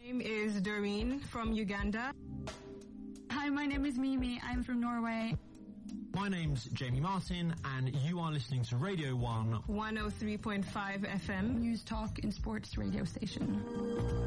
name is Doreen from Uganda. Hi, my name is Mimi. I'm from Norway. My name's Jamie Martin, and you are listening to Radio 1 103.5 FM. News, talk and sports radio station.